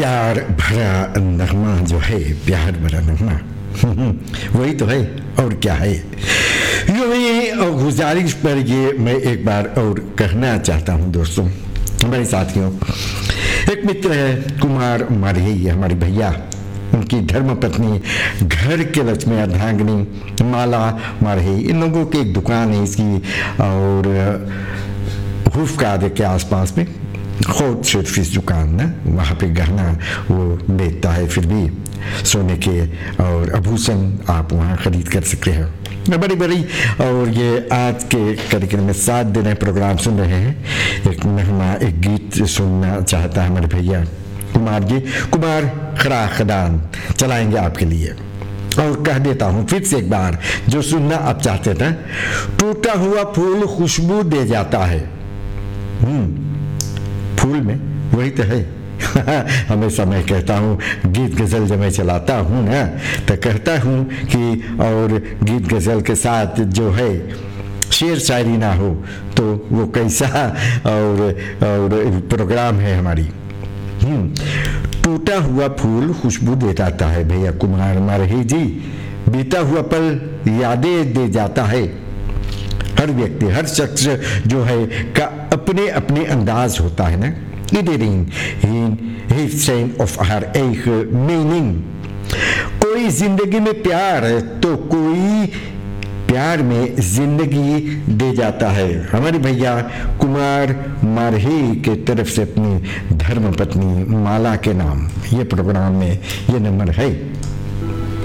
प्यार भरा नगमा जो है, प्यार भरा नगमा वही तो है और क्या है। यूं ही गुजारिश पर ये मैं एक बार और कहना चाहता हूँ दोस्तों, हमारे साथियों, एक मित्र है कुमार मारही, हमारे भैया, उनकी धर्मपत्नी, घर के लक्ष्मी अर्धांगिनी माला मारही, इन लोगों की एक दुकान है इसकी, और हुफ कादे के आसपास में खुद सिर्फ इस दुकान ना, वहाँ पे गहना वो बेचता है, फिर भी सोने के और आभूषण आप वहाँ खरीद कर सकते हैं बड़ी बड़ी। और ये आज के कार्यक्रम में 7 दिन प्रोग्राम सुन रहे हैं। एक नगमा, एक गीत सुनना चाहता है हमारे भैया कुमार जी, कुमार खरा खदान चलाएंगे आपके लिए। और कह देता हूँ फिर से एक बार, जो सुनना आप चाहते थे, टूटा हुआ फूल खुशबू दे जाता है। फूल में वही तो है हमेशा मैं कहता हूँ, गीत गज़ल जब मैं चलाता हूँ ना, तो कहता हूँ कि और गीत गज़ल के साथ जो है शेर शायरी ना हो तो वो कैसा और प्रोग्राम है हमारी। टूटा हुआ फूल खुशबू दे जाता है भैया कुमार मारही जी, बीता हुआ पल यादें दे जाता है। हर व्यक्ति, हर शख्स जो है का अपने अपने अंदाज होता है ना। Iedereen heeft zijn of haar eigen mening। कोई जिंदगी में प्यार है तो कोई प्यार में जिंदगी दे जाता है। हमारे भैया कुमार मारही के तरफ से अपनी धर्मपत्नी माला के नाम ये प्रोग्राम में ये नंबर है।